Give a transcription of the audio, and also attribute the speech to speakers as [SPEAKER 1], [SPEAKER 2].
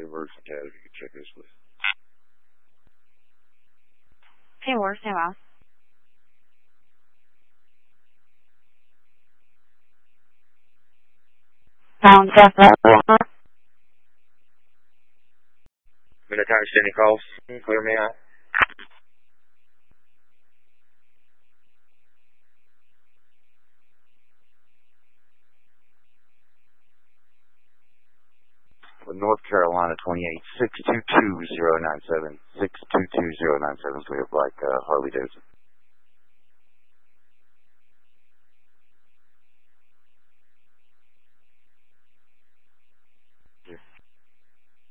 [SPEAKER 1] Universal tab, if you could check this, please.
[SPEAKER 2] Taylor, stand by. Sound check.
[SPEAKER 1] Mid-Atlantic standing calls. Clear me out. North Carolina 28, 622-097, 622-097, so we have like Harley Davidson.